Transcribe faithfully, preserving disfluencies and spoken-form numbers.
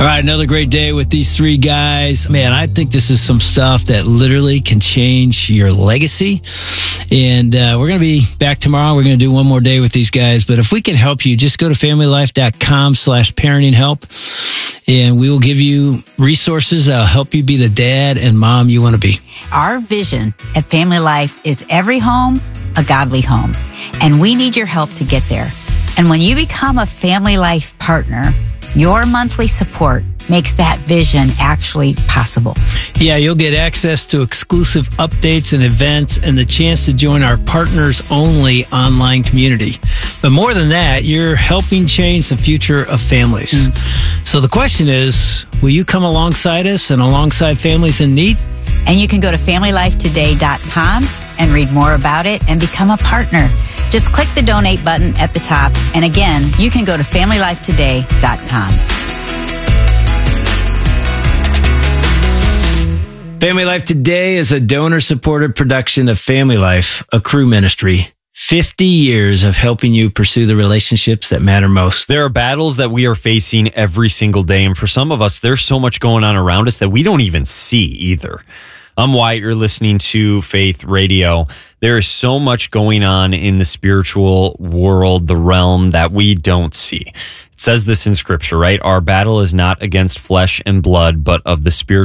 All right, another great day with these three guys. Man, I think this is some stuff that literally can change your legacy. And uh, we're going to be back tomorrow. We're going to do one more day with these guys. But if we can help you, just go to familylife.com slash parenting help. And we will give you resources that'll help you be the dad and mom you want to be. Our vision at Family Life is every home, a godly home. And we need your help to get there. And when you become a Family Life partner, your monthly support makes that vision actually possible. Yeah, you'll get access to exclusive updates and events and the chance to join our partners-only online community. But more than that, you're helping change the future of families. Mm. So the question is, will you come alongside us and alongside families in need? And you can go to family life today dot com and read more about it and become a partner. Just click the donate button at the top. And again, you can go to family life today dot com. Family Life Today is a donor-supported production of Family Life, a crew ministry. fifty years of helping you pursue the relationships that matter most. There are battles that we are facing every single day. And for some of us, there's so much going on around us that we don't even see either. I'm Wyatt. You're listening to Faith Radio. There is so much going on in the spiritual world, the realm, that we don't see. It says this in Scripture, right? Our battle is not against flesh and blood, but of the spiritual